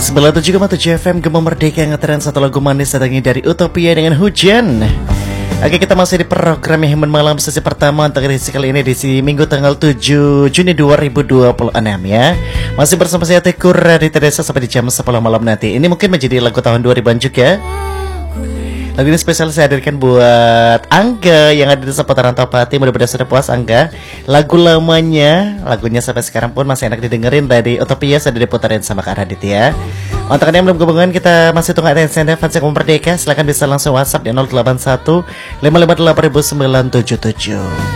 97,7 FM Gema Merdeka yang ngeteran satu lagu manis datangnya dari Utopia dengan Hujan. Oke, kita masih di program Himan Malam sesi pertama untuk edisi kali ini, edisi Minggu tanggal 7 Juni 2026 ya. Masih bersama saya Tekur di Teresa sampai di jam 10 malam nanti. Ini mungkin menjadi lagu tahun 2000-an juga. Lagu ini spesial saya hadirkan buat Angga yang ada di seputaran Topati. Mudah-mudahan sudah puas Angga. Lagu lamanya, lagunya sampai sekarang pun masih enak didengerin dari Utopia, sudah diputarin sama Kak Radit ya. Untuk kalian yang belum gabungan, kita masih tunggu atensi Anda fans yang Merdeka. Silahkan bisa langsung WhatsApp di 081 558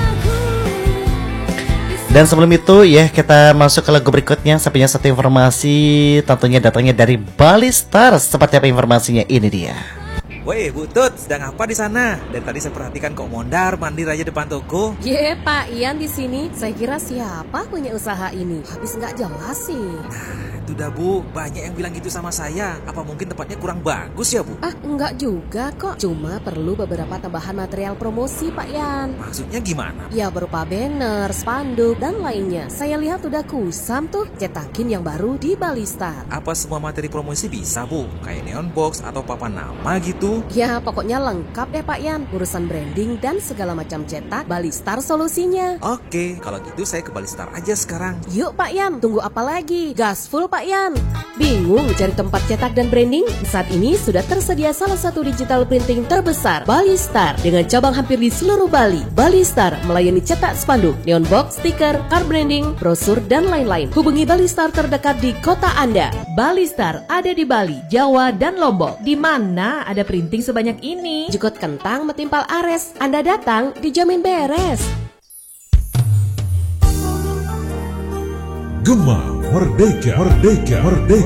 977. Dan sebelum itu ya, kita masuk ke lagu berikutnya. Sapinya satu informasi tentunya datangnya dari Bali Stars. Seperti apa informasinya, ini dia. Woi Butut, sedang apa di sana? Dari tadi saya perhatikan kok mondar mandir aja depan toko. Ye Pak Ian di sini. Saya kira siapa punya usaha ini? Habis nggak jelas sih. Itu dah Bu, banyak yang bilang gitu sama saya. Apa mungkin tempatnya kurang bagus ya Bu? Enggak juga kok. Cuma perlu beberapa tambahan material promosi Pak Ian. Maksudnya gimana? Ya berupa banner, spanduk, dan lainnya. Saya lihat udah kusam tuh cetakin yang baru di Bali Star. Apa semua materi promosi bisa Bu? Kayak neon box atau papan nama gitu? Ya pokoknya lengkap deh Pak Ian. Urusan branding dan segala macam cetak, Bali Star solusinya. Oke, kalau gitu saya ke Bali Star aja sekarang. Yuk Pak Ian, tunggu apa lagi? Gaspol Pak Ian. Bingung cari tempat cetak dan branding? Saat ini sudah tersedia salah satu digital printing terbesar, Bali Star, dengan cabang hampir di seluruh Bali. Bali Star melayani cetak spanduk, neon box, stiker, card branding, brosur, dan lain-lain. Hubungi Bali Star terdekat di kota Anda. Bali Star ada di Bali, Jawa, dan Lombok. Di mana ada printing sebanyak ini? Jukut kentang metimpal ares. Anda datang dijamin beres. Gema Merdeka, Merdeka, Merdeka.